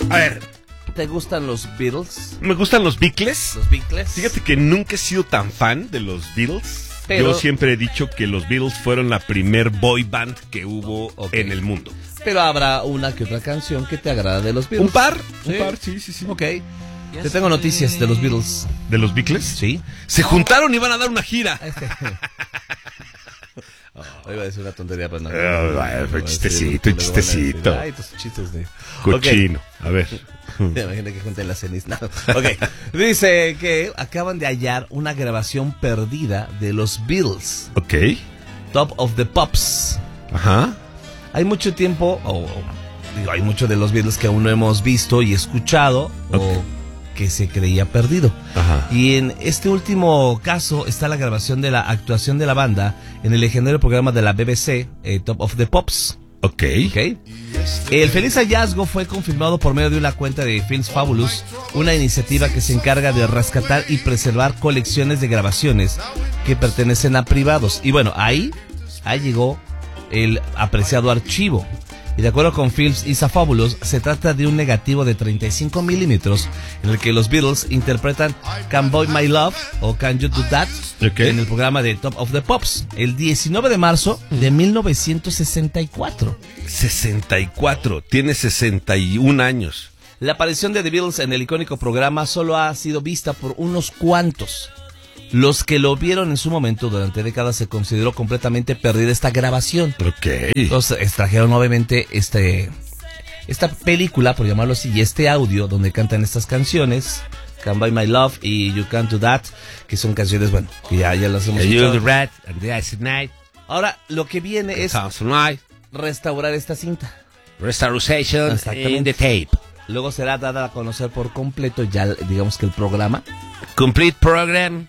A ver, ¿te gustan los Beatles? me gustan los Beatles. ¿Los Beatles? Fíjate que nunca he sido tan fan de los Beatles. Pero yo siempre he dicho que los Beatles fueron la primer boy band que hubo en el mundo. Pero habrá una que otra canción que te agrada de los Beatles. ¿Un par? Sí. Un par, sí. Ok. Te tengo noticias de los Beatles. ¿De los Beatles? Sí. Se juntaron y van a dar una gira. Iba a decir una tontería, pero no. Fue chistecito. Ay, tus chistes de... Cochino. A ver. Me imagino que junten la ceniza. No. Ok. Dice que acaban de hallar una grabación perdida de los Beatles. Ok. Top of the Pops. Ajá. Hay mucho tiempo, hay mucho de los Beatles que aún no hemos visto y escuchado, o que se creía perdido. Ajá. Y en este último caso está la grabación de la actuación de la banda en el legendario programa de la BBC, Top of the Pops. Ok. El feliz hallazgo fue confirmado por medio de una cuenta de Films Fabulous, una iniciativa que se encarga de rescatar y preservar colecciones de grabaciones que pertenecen a privados. Y bueno, ahí llegó el apreciado archivo. Y de acuerdo con Films Is a Fabulous, se trata de un negativo de 35 milímetros en el que los Beatles interpretan Can't Buy My Love o Can You Do That en el programa de Top of the Pops el 19 de marzo de 1964. 64, tiene 61 años. La aparición de The Beatles en el icónico programa solo ha sido vista por unos cuantos. Los que lo vieron en su momento durante décadas se consideró completamente perdida esta grabación. Ok. Entonces extrajeron obviamente esta película, por llamarlo así, y este audio donde cantan estas canciones, Can't Buy My Love y You Can't Do That, que son canciones, bueno, que ya las hemos escuchado. Ahora, lo que viene es restaurar esta cinta. Restoration in the tape. Luego será dada a conocer por completo ya, digamos que el programa. Complete program.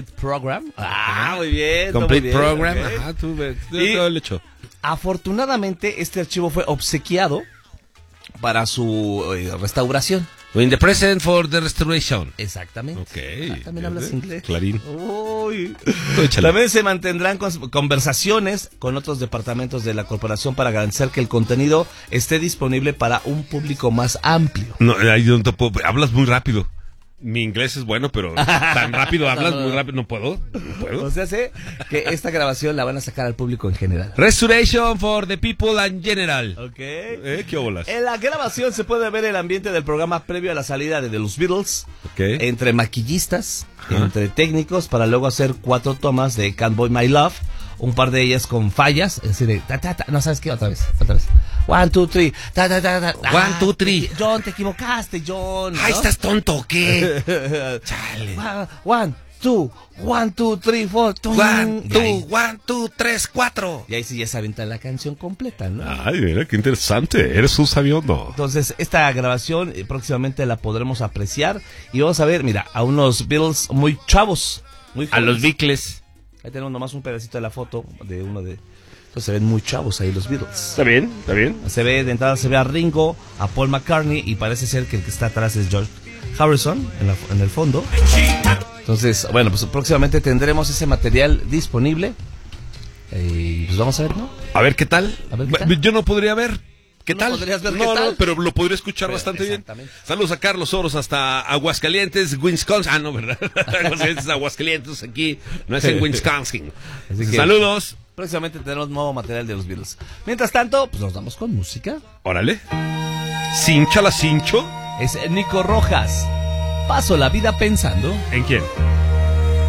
Muy bien. Complete program. Okay. Ajá, tú Y todo el hecho. Afortunadamente, este archivo fue obsequiado para su restauración. In the present for the restoration. Exactamente. Ok. También hablas inglés. Clarín. Uy. Échale. También se mantendrán conversaciones con otros departamentos de la corporación para garantizar que el contenido esté disponible para un público más amplio. No, ahí no te puedo. Hablas muy rápido. Mi inglés es bueno, pero tan rápido hablas, muy rápido. No puedo. O sea, sé que esta grabación la van a sacar al público en general. Restoration for the people and general. Ok. ¿Qué bolas? En la grabación se puede ver el ambiente del programa previo a la salida de los Beatles. Ok. Entre maquillistas, entre técnicos, para luego hacer 4 tomas de Can't Buy My Love. Un par de ellas con fallas, es decir, no sabes qué, otra vez. 1, 2, 3, 1, 2, 3. John, te equivocaste, John. Ay, ¿no? ¿estás tonto o qué? Chale. 1, 2, 1, 2, 3, 4. 1, 2, 3, 4. Y ahí sí ya se avienta la canción completa, ¿no? Ay, mira, qué interesante. Eres un sabiondo. Entonces, esta grabación próximamente la podremos apreciar. Y vamos a ver, mira, a unos Beatles muy chavos. Muy a los Beatles. Ahí tenemos nomás un pedacito de la foto de uno de... Entonces se ven muy chavos ahí los Beatles. Está bien. Se ve, de entrada se ve a Ringo, a Paul McCartney, y parece ser que el que está atrás es George Harrison, en el fondo. Entonces, bueno, pues próximamente tendremos ese material disponible. Y pues vamos a ver, ¿no? A ver qué tal. Yo no podría ver. ¿Qué tal? ¿Podrías ver no, qué tal? No, pero lo podría escuchar bastante bien. Saludos a Carlos Oros hasta Aguascalientes, Wisconsin. Ah, no, ¿verdad? Aguascalientes, aquí no es en Wisconsin. Así que, saludos. Próximamente tendremos nuevo material de los Beatles. Mientras tanto, pues nos damos con música. Órale. Cincha la cincho. Es Nico Rojas. Paso la vida pensando. ¿En quién?